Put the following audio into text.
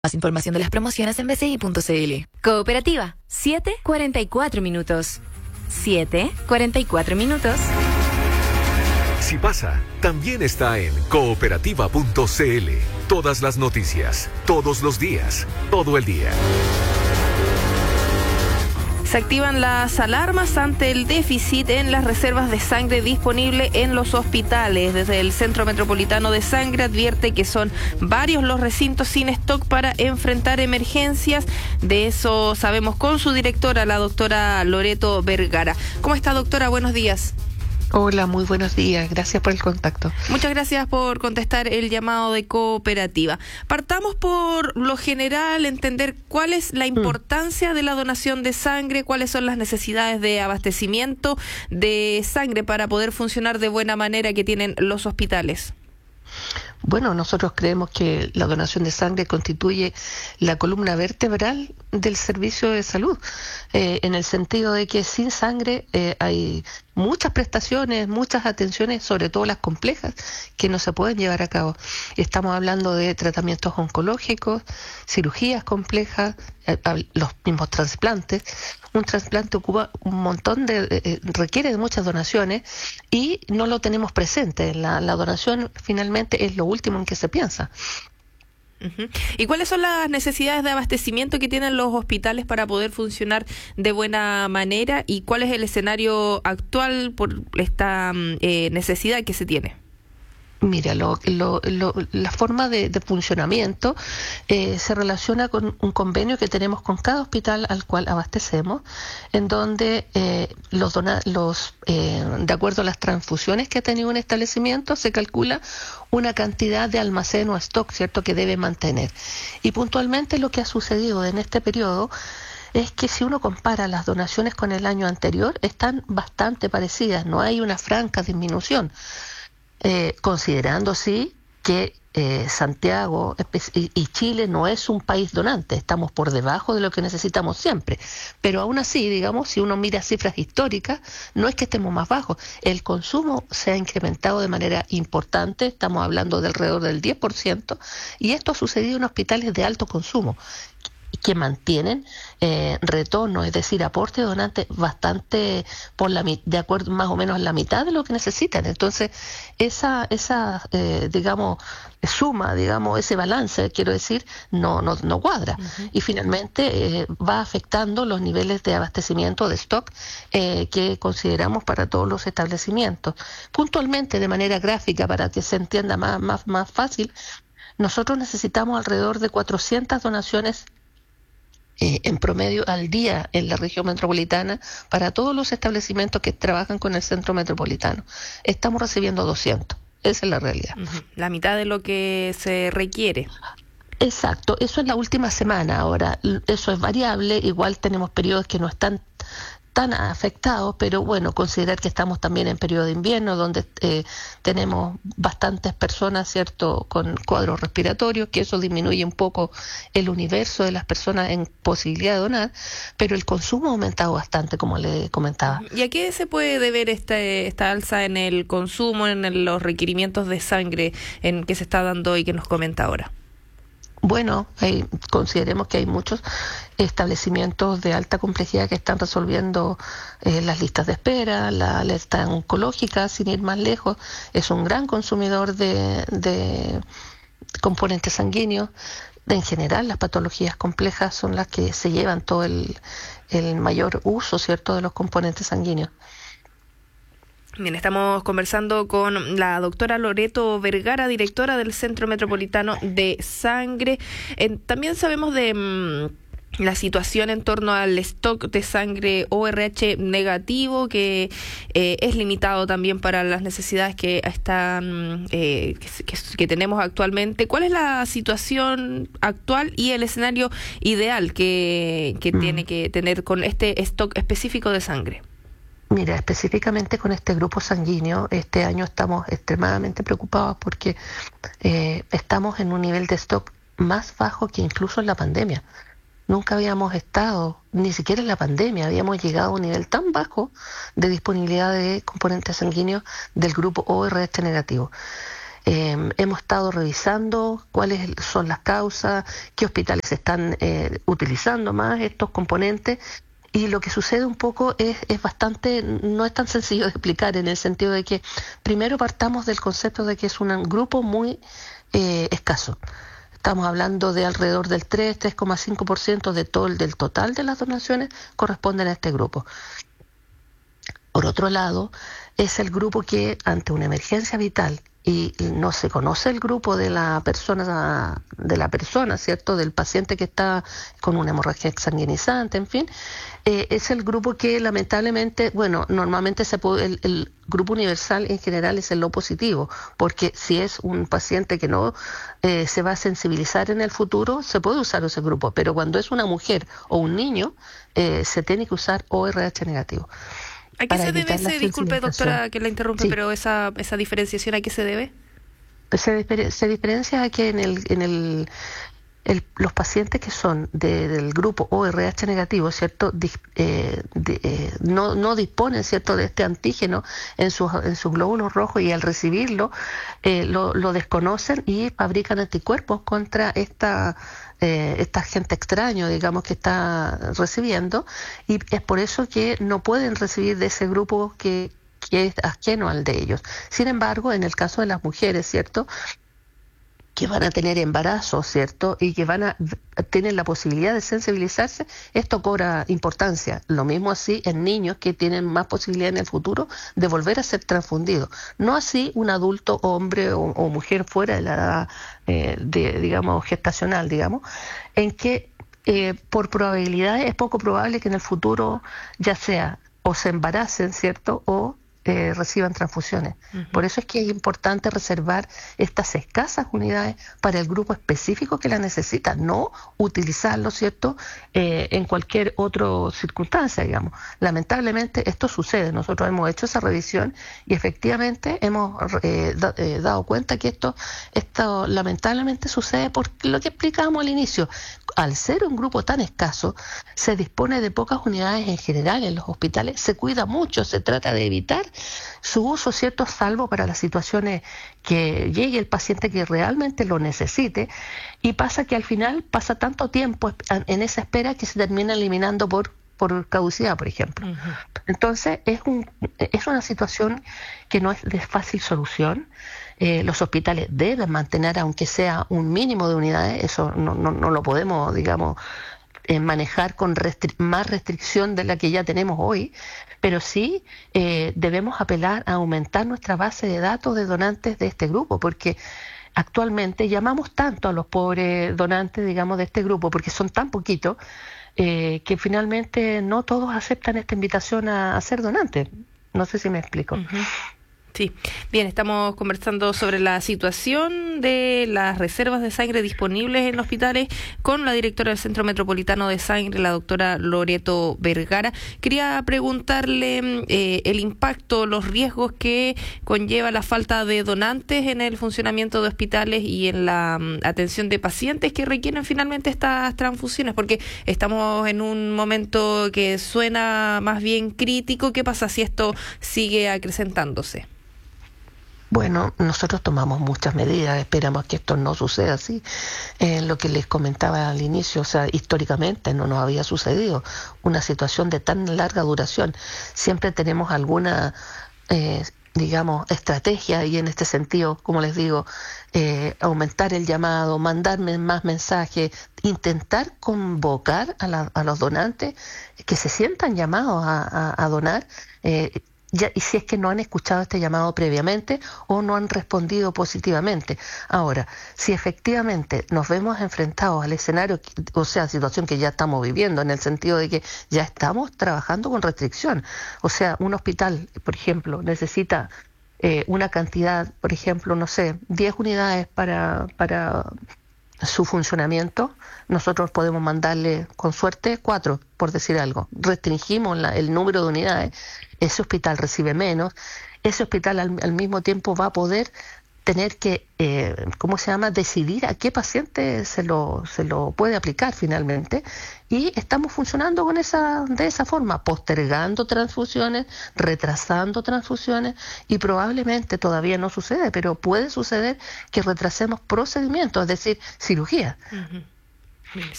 Más información de las promociones en bci.cl. Cooperativa, 7:44 minutos. 7:44 minutos. Si pasa, también está en cooperativa.cl. Todas las noticias, todos los días, todo el día. Se activan las alarmas ante el déficit en las reservas de sangre disponible en los hospitales. Desde el Centro Metropolitano de Sangre advierte que son varios los recintos sin stock para enfrentar emergencias. De eso sabemos con su directora, la doctora Loreto Vergara. ¿Cómo está, doctora? Buenos días. Hola, muy buenos días. Gracias por el contacto. Muchas gracias por contestar el llamado de Cooperativa. Partamos por lo general, entender cuál es la importancia de la donación de sangre, cuáles son las necesidades de abastecimiento de sangre para poder funcionar de buena manera que tienen los hospitales. Bueno, nosotros creemos que la donación de sangre constituye la columna vertebral del servicio de salud, en el sentido de que sin sangre hay muchas prestaciones, muchas atenciones, sobre todo las complejas, que no se pueden llevar a cabo. Estamos hablando de tratamientos oncológicos, cirugías complejas, los mismos trasplantes. Un trasplante ocupa un montón requiere de muchas donaciones y no lo tenemos presente. La donación finalmente es lo último en que se piensa. Uh-huh. ¿Y cuáles son las necesidades de abastecimiento que tienen los hospitales para poder funcionar de buena manera? ¿Y cuál es el escenario actual por esta necesidad que se tiene? Mira, la forma de funcionamiento se relaciona con un convenio que tenemos con cada hospital al cual abastecemos, en donde de acuerdo a las transfusiones que ha tenido un establecimiento, se calcula una cantidad de almacén o stock, ¿cierto?, que debe mantener. Y puntualmente lo que ha sucedido en este periodo es que si uno compara las donaciones con el año anterior, están bastante parecidas, no hay una franca disminución. Considerando sí que Santiago y Chile no es un país donante, estamos por debajo de lo que necesitamos siempre, pero aún así, digamos, si uno mira cifras históricas, no es que estemos más bajos, el consumo se ha incrementado de manera importante, estamos hablando de alrededor del 10%, y esto ha sucedido en hospitales de alto consumo, que mantienen retorno, es decir, aporte de donantes bastante de acuerdo más o menos a la mitad de lo que necesitan. Entonces, esa suma, ese balance, quiero decir, no cuadra. Uh-huh. Y finalmente va afectando los niveles de abastecimiento de stock que consideramos para todos los establecimientos. Puntualmente, de manera gráfica, para que se entienda más fácil, nosotros necesitamos alrededor de 400 donaciones en promedio al día en la región metropolitana para todos los establecimientos que trabajan con el centro metropolitano. Estamos recibiendo 200, esa es la realidad. Uh-huh. La mitad de lo que se requiere. Exacto, eso es la última semana. Ahora, eso es variable, igual tenemos periodos que no están tan afectados, pero bueno, considerar que estamos también en periodo de invierno, donde tenemos bastantes personas, ¿cierto?, con cuadros respiratorios, que eso disminuye un poco el universo de las personas en posibilidad de donar, pero el consumo ha aumentado bastante, como le comentaba. ¿Y a qué se puede deber esta alza en el consumo, en los requerimientos de sangre que se está dando y que nos comenta ahora? Bueno, consideremos que hay muchos establecimientos de alta complejidad que están resolviendo las listas de espera, la alerta oncológica, sin ir más lejos, es un gran consumidor de componentes sanguíneos. En general, las patologías complejas son las que se llevan todo el mayor uso, ¿cierto?, de los componentes sanguíneos. Bien, estamos conversando con la doctora Loreto Vergara, directora del Centro Metropolitano de Sangre. También sabemos de la situación en torno al stock de sangre ORH negativo, que es limitado también para las necesidades que están que tenemos actualmente. ¿Cuál es la situación actual y el escenario ideal que tiene que tener con este stock específico de sangre? Mira, específicamente con este grupo sanguíneo, este año estamos extremadamente preocupados porque estamos en un nivel de stock más bajo que incluso en la pandemia. Nunca habíamos estado, ni siquiera en la pandemia, habíamos llegado a un nivel tan bajo de disponibilidad de componentes sanguíneos del grupo ORH negativo. Hemos estado revisando cuáles son las causas, qué hospitales están utilizando más estos componentes. Y lo que sucede un poco es bastante, no es tan sencillo de explicar, en el sentido de que primero partamos del concepto de que es un grupo muy escaso. Estamos hablando de alrededor del 3,5% del total de las donaciones corresponden a este grupo. Por otro lado, es el grupo que ante una emergencia vital y no se conoce el grupo de la persona, ¿cierto? Del paciente que está con una hemorragia exsanguinizante, en fin, es el grupo que lamentablemente, bueno, normalmente el grupo universal en general es el O positivo, porque si es un paciente que no se va a sensibilizar en el futuro, se puede usar ese grupo, pero cuando es una mujer o un niño, se tiene que usar ORH negativo. ¿A qué se debe ese, disculpe doctora que la interrumpe, sí, pero esa diferenciación, ¿a qué se debe? Se diferencia que los pacientes que son del grupo ORH negativo, ¿cierto? No disponen, ¿cierto?, de este antígeno en sus glóbulos rojos, y al recibirlo lo desconocen y fabrican anticuerpos contra esta agente extraño, digamos, que está recibiendo, y es por eso que no pueden recibir de ese grupo que es ajeno al de ellos. Sin embargo, en el caso de las mujeres, ¿cierto?, que van a tener embarazo, ¿cierto?, y que tienen la posibilidad de sensibilizarse, esto cobra importancia. Lo mismo así en niños que tienen más posibilidad en el futuro de volver a ser transfundidos. No así un adulto, hombre o mujer fuera de la edad, digamos, gestacional, digamos, en que por probabilidad es poco probable que en el futuro ya sea o se embaracen, ¿cierto?, o reciban transfusiones. Uh-huh. Por eso es que es importante reservar estas escasas unidades para el grupo específico que la necesita, no utilizarlo, ¿cierto?, en cualquier otra circunstancia, digamos. Lamentablemente esto sucede. Nosotros hemos hecho esa revisión y efectivamente hemos dado cuenta que esto lamentablemente sucede por lo que explicábamos al inicio. Al ser un grupo tan escaso, se dispone de pocas unidades en general en los hospitales, se cuida mucho, se trata de evitar su uso, ¿cierto?, salvo para las situaciones que llegue el paciente que realmente lo necesite, y pasa que al final pasa tanto tiempo en esa espera que se termina eliminando por caducidad, por ejemplo. Uh-huh. Entonces es una situación que no es de fácil solución. Los hospitales deben mantener, aunque sea un mínimo de unidades, eso no lo podemos, digamos, manejar con más restricción de la que ya tenemos hoy, pero sí debemos apelar a aumentar nuestra base de datos de donantes de este grupo, porque actualmente llamamos tanto a los pobres donantes, digamos, de este grupo, porque son tan poquitos, que finalmente no todos aceptan esta invitación a ser donantes. No sé si me explico. Uh-huh. Sí, bien, estamos conversando sobre la situación de las reservas de sangre disponibles en hospitales con la directora del Centro Metropolitano de Sangre, la doctora Loreto Vergara. Quería preguntarle el impacto, los riesgos que conlleva la falta de donantes en el funcionamiento de hospitales y en la atención de pacientes que requieren finalmente estas transfusiones, porque estamos en un momento que suena más bien crítico. ¿Qué pasa si esto sigue acrecentándose? Bueno, nosotros tomamos muchas medidas, esperamos que esto no suceda así. Lo que les comentaba al inicio, o sea, históricamente no nos había sucedido una situación de tan larga duración. Siempre tenemos alguna, digamos, estrategia, y en este sentido, como les digo, aumentar el llamado, mandarme más mensajes, intentar convocar a los donantes que se sientan llamados a donar, y si es que no han escuchado este llamado previamente o no han respondido positivamente. Ahora, si efectivamente nos vemos enfrentados al escenario, o sea, situación que ya estamos viviendo, en el sentido de que ya estamos trabajando con restricción. O sea, un hospital, por ejemplo, necesita una cantidad, por ejemplo, no sé, 10 unidades para su funcionamiento. Nosotros podemos mandarle, con suerte, 4, por decir algo. Restringimos el número de unidades. Ese hospital recibe menos. Ese hospital al mismo tiempo va a poder tener que, decidir a qué paciente se lo puede aplicar finalmente, y estamos funcionando de esa forma, postergando transfusiones, retrasando transfusiones, y probablemente todavía no sucede, pero puede suceder que retrasemos procedimientos, es decir, cirugía. Bien,